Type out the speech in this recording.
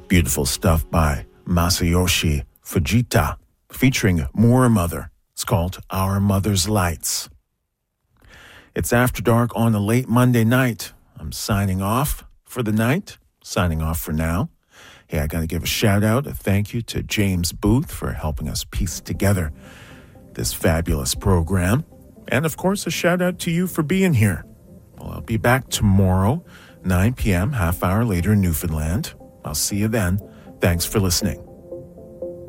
Beautiful stuff by Masayoshi Fujita, featuring More Mother. It's called Our Mother's Lights. It's After Dark on a late Monday night. I'm signing off for the night, signing off for now. Hey, I got to give a shout out, a thank you to James Booth for helping us piece together this fabulous program. And of course, a shout out to you for being here. Well, I'll be back tomorrow, 9 p.m., half hour later in Newfoundland. I'll see you then. Thanks for listening.